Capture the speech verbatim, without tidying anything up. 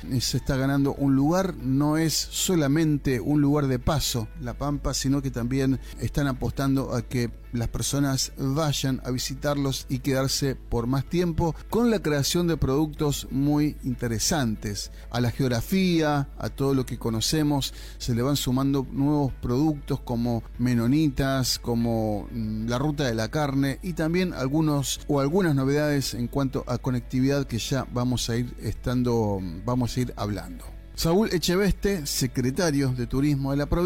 se está ganando un lugar, no es solamente un lugar de paso, La Pampa, sino que también están apostando a que las personas vayan a visitarlos y quedarse por más tiempo, con la creación de productos muy interesantes. A la geografía, a todo lo que conocemos, se le van sumando nuevos productos como menonitas, como mmm, la ruta de la carne, y también algunos o algunas novedades en cuanto a conectividad que ya vamos a ir estando, vamos a ir hablando. Saúl Echeveste, secretario de Turismo de la provincia.